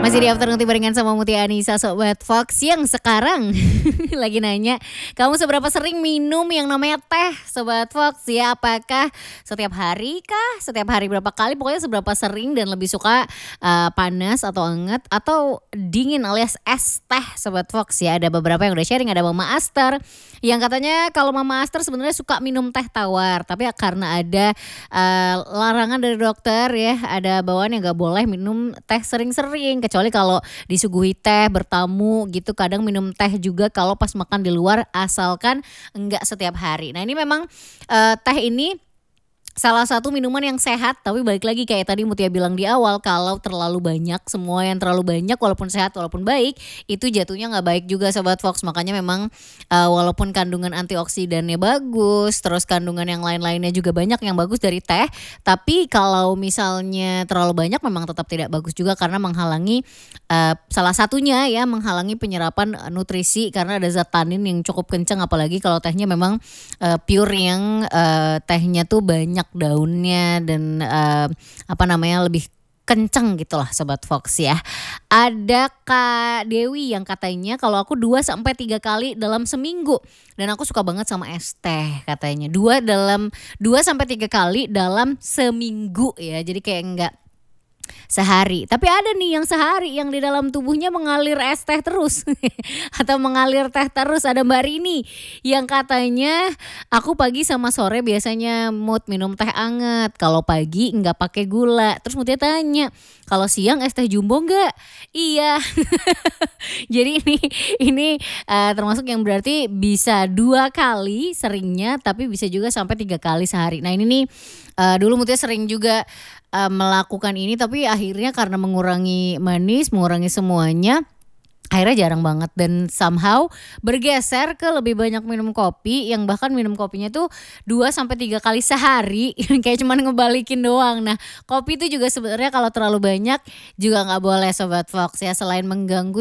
Masih di Afternoon Tea barengan sama Mutia Anissa Sobat Fox yang sekarang lagi nanya, kamu seberapa sering minum yang namanya teh Sobat Fox ya? Apakah setiap hari kah? Setiap hari berapa kali? Pokoknya seberapa sering dan lebih suka panas atau anget atau dingin alias es teh Sobat Fox ya? Ada beberapa yang udah sharing, ada Mama Aster yang katanya kalau Mama Aster sebenarnya suka minum teh tawar, tapi karena ada larangan dari dokter ya, ada bawaan yang gak boleh minum teh sering-sering, kecuali kalau disuguhi teh bertamu gitu, kadang minum teh juga kalau pas makan di luar asalkan enggak setiap hari. Nah ini memang teh ini salah satu minuman yang sehat, tapi balik lagi kayak tadi Mutia bilang di awal, kalau terlalu banyak, semua yang terlalu banyak walaupun sehat walaupun baik itu jatuhnya nggak baik juga Sobat Fox. Makanya memang walaupun kandungan antioksidannya bagus, terus kandungan yang lain-lainnya juga banyak yang bagus dari teh, tapi kalau misalnya terlalu banyak memang tetap tidak bagus juga karena menghalangi salah satunya ya, menghalangi penyerapan nutrisi karena ada zat tanin yang cukup kencang, apalagi kalau tehnya memang pure yang tehnya tuh banyak daunnya dan lebih kenceng gitulah Sobat Fox ya. Ada Kak Dewi yang katanya kalau aku 2-3 kali dalam seminggu dan aku suka banget sama es teh katanya. 2-3 kali dalam seminggu ya. Jadi kayak enggak sehari. Tapi ada nih yang sehari yang di dalam tubuhnya mengalir es teh terus atau mengalir teh terus. Ada Mbak Rini yang katanya aku pagi sama sore biasanya mood minum teh anget. Kalau pagi nggak pakai gula. Terus Mutia tanya, kalau siang es teh jumbo nggak? Iya. Jadi ini termasuk yang berarti bisa 2 kali seringnya, tapi bisa juga sampai 3 kali sehari. Nah ini nih dulu Mutia sering juga melakukan ini, tapi akhirnya karena mengurangi manis, mengurangi semuanya, akhirnya jarang banget dan somehow bergeser ke lebih banyak minum kopi, yang bahkan minum kopinya tuh 2-3 kali sehari kayak cuman ngebalikin doang. Nah kopi itu juga sebenarnya kalau terlalu banyak juga gak boleh Sobat Fox ya, selain mengganggu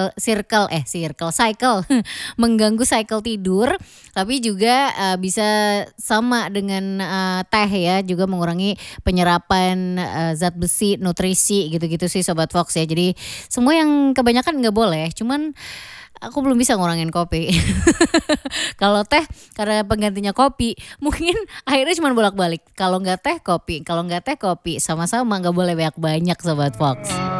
cycle mengganggu cycle tidur, tapi juga bisa sama dengan teh ya, juga mengurangi penyerapan zat besi, nutrisi gitu-gitu sih Sobat Fox ya. Jadi semua yang kebanyakan gak boleh. Cuman aku belum bisa ngurangin kopi. Kalau teh karena penggantinya kopi, mungkin akhirnya cuma bolak-balik. Kalau nggak teh kopi, kalau nggak teh kopi, sama-sama nggak boleh banyak-banyak Sobat Fox.